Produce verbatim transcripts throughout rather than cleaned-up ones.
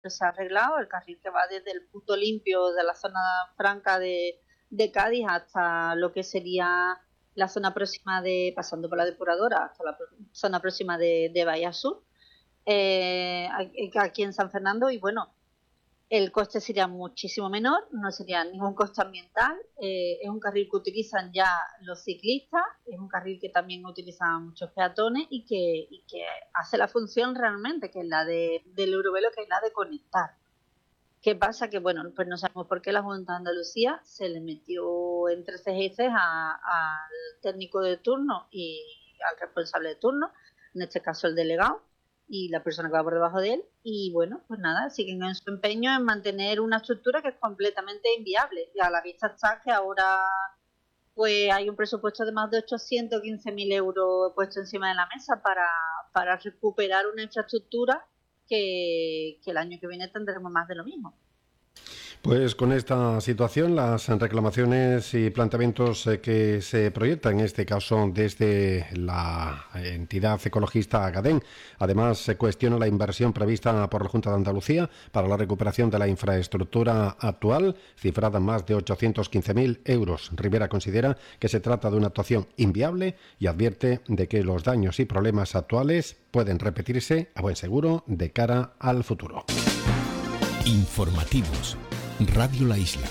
se ha arreglado, el carril que va desde el punto limpio de la zona franca de, de Cádiz hasta lo que sería la zona próxima de, pasando por la depuradora, hasta la zona próxima de, de Bahía Sur, eh, aquí en San Fernando, y bueno, el coste sería muchísimo menor, no sería ningún coste ambiental, eh, es un carril que utilizan ya los ciclistas, es un carril que también utilizan muchos peatones y que, y que hace la función realmente, que es la de, del Eurovelo, que es la de conectar. ¿Qué pasa? Que bueno, pues no sabemos por qué la Junta de Andalucía se le metió entre cejas y cejas al técnico de turno y al responsable de turno, en este caso el delegado, y la persona que va por debajo de él, y bueno, pues nada, siguen en su empeño en mantener una estructura que es completamente inviable, y a la vista está que ahora pues hay un presupuesto de más de ochocientos quince mil euros puesto encima de la mesa para, para recuperar una infraestructura que, que el año que viene tendremos más de lo mismo. Pues con esta situación, las reclamaciones y planteamientos que se proyectan, en este caso desde la entidad ecologista Agadén, además se cuestiona la inversión prevista por la Junta de Andalucía para la recuperación de la infraestructura actual, cifrada en más de ochocientos quince mil euros. Rivera considera que se trata de una actuación inviable y advierte de que los daños y problemas actuales pueden repetirse a buen seguro de cara al futuro. Informativos. Radio La Isla.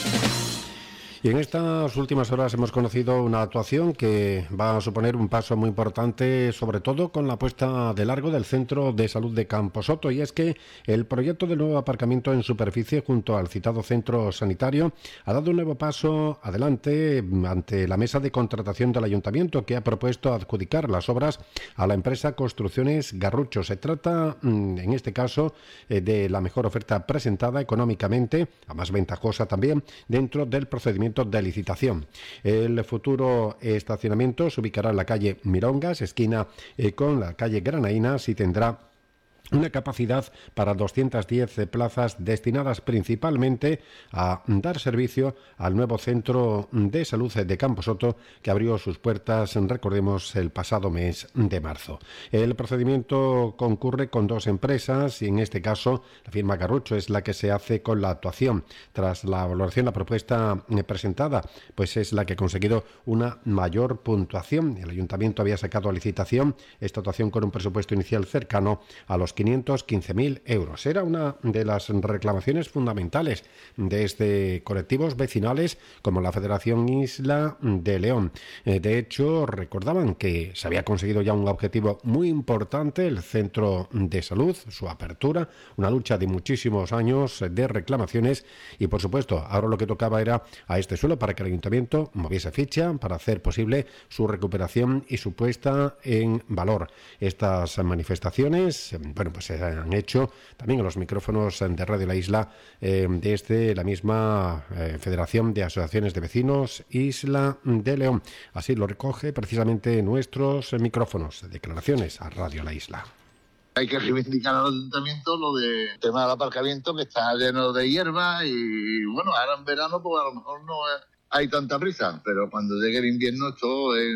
Y en estas últimas horas hemos conocido una actuación que va a suponer un paso muy importante, sobre todo con la puesta de largo del Centro de Salud de Camposoto, y es que el proyecto del nuevo aparcamiento en superficie junto al citado centro sanitario ha dado un nuevo paso adelante ante la mesa de contratación del Ayuntamiento, que ha propuesto adjudicar las obras a la empresa Construcciones Garrucho. Se trata, en este caso, de la mejor oferta presentada económicamente, a más ventajosa también, dentro del procedimiento de licitación. El futuro estacionamiento se ubicará en la calle Mirongas, esquina eh, con la calle Granaínas, y tendrá una capacidad para doscientas diez plazas destinadas principalmente a dar servicio al nuevo centro de salud de Camposoto, que abrió sus puertas, recordemos, el pasado mes de marzo. El procedimiento concurre con dos empresas y en este caso la firma Garrucho es la que se hace con la actuación. Tras la valoración, la propuesta presentada pues es la que ha conseguido una mayor puntuación. El Ayuntamiento había sacado a licitación esta actuación con un presupuesto inicial cercano a los quinientos quince mil euros. Era una de las reclamaciones fundamentales desde colectivos vecinales como la Federación Isla de León. De hecho, recordaban que se había conseguido ya un objetivo muy importante, el centro de salud, su apertura, una lucha de muchísimos años de reclamaciones y, por supuesto, ahora lo que tocaba era a este suelo para que el Ayuntamiento moviese ficha para hacer posible su recuperación y su puesta en valor. Estas manifestaciones, bueno, pues se han hecho también en los micrófonos de Radio La Isla eh, desde la misma eh, Federación de Asociaciones de Vecinos Isla de León. Así lo recoge precisamente nuestros micrófonos. Declaraciones a Radio La Isla. Hay que reivindicar al Ayuntamiento lo del tema del aparcamiento, que está lleno de hierba y bueno, ahora en verano pues a lo mejor no hay tanta prisa, pero cuando llegue el invierno esto es,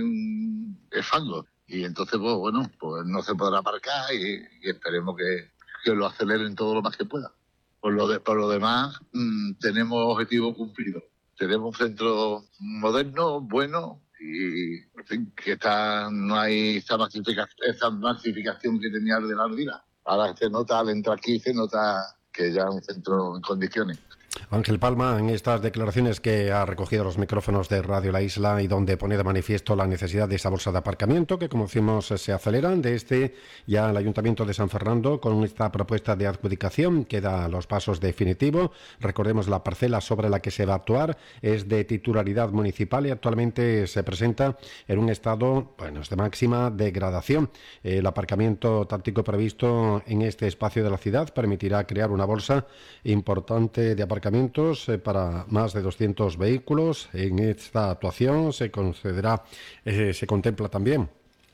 es fango. Y entonces, pues bueno, pues no se podrá aparcar y, y esperemos que, que lo aceleren todo lo más que pueda. Por lo, de, por lo demás, mmm, tenemos objetivo cumplido. Tenemos un centro moderno, bueno, y en fin, que está, no hay esa masificación, esa masificación que tenía el de la Ardila. Ahora se nota, al entrar aquí, se nota que ya es un centro en condiciones. Ángel Palma, en estas declaraciones que ha recogido los micrófonos de Radio La Isla y donde pone de manifiesto la necesidad de esa bolsa de aparcamiento que, como decimos, se aceleran de este ya el Ayuntamiento de San Fernando con esta propuesta de adjudicación que da los pasos definitivos. Recordemos, la parcela sobre la que se va a actuar es de titularidad municipal y actualmente se presenta en un estado, bueno, de máxima degradación. El aparcamiento táctico previsto en este espacio de la ciudad permitirá crear una bolsa importante de aparcamiento para más de doscientos vehículos. En esta actuación se concederá, eh, se contempla también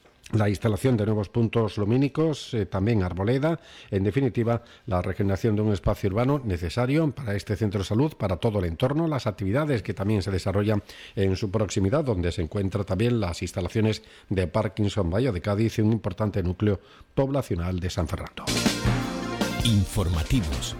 la instalación de nuevos puntos lumínicos, eh, también arboleda, en definitiva, la regeneración de un espacio urbano necesario para este centro de salud, para todo el entorno, las actividades que también se desarrollan en su proximidad, donde se encuentran también las instalaciones de Parkinson Bahía de Cádiz y un importante núcleo poblacional de San Fernando. Informativos.